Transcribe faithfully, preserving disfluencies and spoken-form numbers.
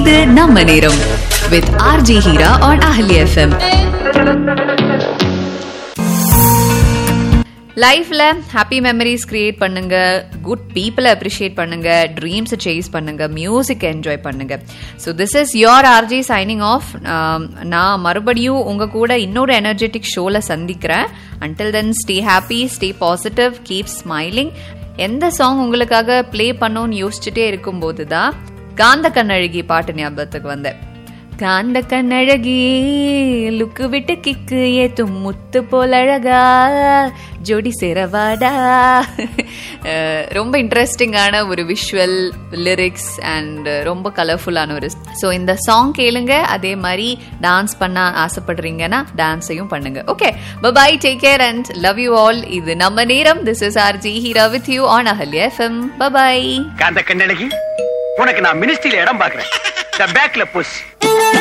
இது நம்ம நேரம் with R J Hira on Ahli F M. லைஃப்ல ஹாப்பி மெமரிஸ் கிரியேட் பண்ணுங்க, குட் பீப்புளை அப்ரிஷியேட் பண்ணுங்க, ட்ரீம்ஸை சேஸ் பண்ணுங்க, மியூசிக் என்ஜாய் பண்ணுங்க. So this is your RJ signing off. நான் மறுபடியும் உங்க கூட இன்னொரு எனர்ஜெட்டிக் ஷோல சந்திக்கிறேன். Until then stay happy, stay positive, keep smiling. எந்த சாங் உங்களுக்காக பிளே பண்ணோன்னு யோசிச்சுட்டே இருக்கும்போது தான் காந்த கண்ணழகி பாட்டு ஞாபகத்துக்கு வந்தேன். காந்த கண்ணழகி லுக்கு விட்டு கிக்கு ஏத்தும் முத்து போல் அழகா ஜோடி சேரவாடா. ரொம்ப இன்ட்ரெஸ்டிங்கான ஒரு விஷுவல், லிரிக்ஸ் அண்ட் ரொம்ப கலர்ஃபுல்லான ஒரு. ஸோ இந்த சாங் கேளுங்க, அதே மாதிரி டான்ஸ் பண்ண ஆசைப்படுறீங்கன்னா டான்ஸையும் பண்ணுங்க. Okay, by, take care and love you all. இது நம்ம நேரம். This is R G Heera with you on Ahalya FM. By. காந்த கண்ணழகி, உனக்கு நான் மினிஸ்ட்ரியில இடம் பாக்குறேன். பேக்ல புஷ்.